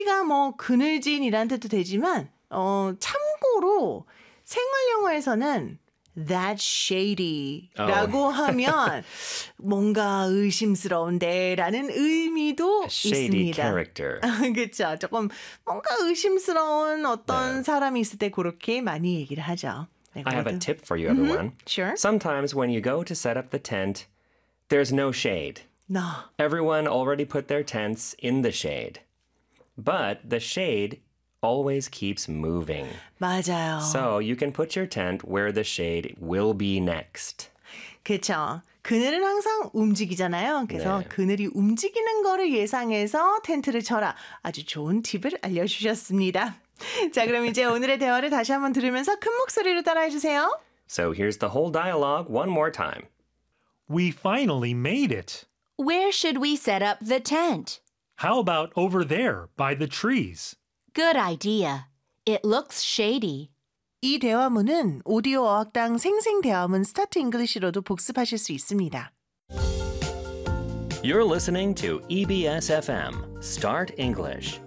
가 뭐 그늘진이란 뜻도 되지만 참고로 생활 영어에서는 That's shady라고 하면 뭔가 의심스러운데라는 의미도 shady 있습니다. character. 그렇죠. 조금 뭔가 의심스러운 어떤 사람이 있을 때 그렇게 많이 얘기를 하죠. 네, I have a 그래도. tip for you, everyone. Sure. Sometimes when you go to set up the tent, there's no shade. No. Everyone already put their tents in the shade. But the shade always keeps moving. 맞아요. So you can put your tent where the shade will be next. 그렇죠. 그늘은 항상 움직이잖아요. 그래서 네. 그늘이 움직이는 거를 예상해서 텐트를 쳐라. 아주 좋은 팁을 알려주셨습니다. 자, 그럼 이제 오늘의 대화를 다시 한번 들으면서 큰 목소리로 따라해 주세요. So here's the whole dialogue one more time. We finally made it. Where should we set up the tent? How about over there by the trees? Good idea. It looks shady. 이 대화문은 오디오 어학당 생생대화문 스타트 잉글리시로도 복습하실 수 있습니다. You're listening to EBS FM, Start English.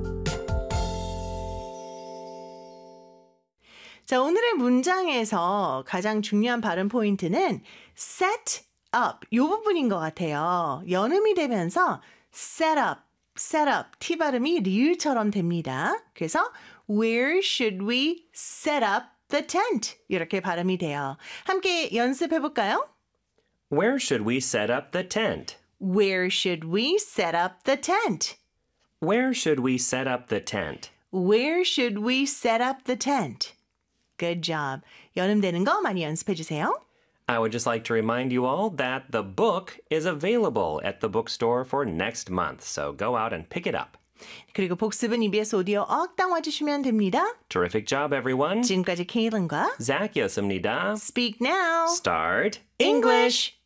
자, 오늘의 문장에서 가장 중요한 발음 포인트는 set up 이 부분인 것 같아요. 연음이 되면서 set up, T 발음이 리을처럼 됩니다. 그래서 Where should we set up the tent? 이렇게 발음이 돼요. 함께 연습해 볼까요? Where should we set up the tent? Where should we set up the tent? Where should we set up the tent? Where should we set up the tent? Good job. 연음되는 거 많이 연습해 주세요. I would just like to remind you all that the book is available at the bookstore for next month, so go out and pick it up. 그리고 복습은 EBS 오디오 어학당 와주시면 됩니다. Terrific job, everyone. 지금까지 케일런과 Zach였습니다. Speak Now, Start English!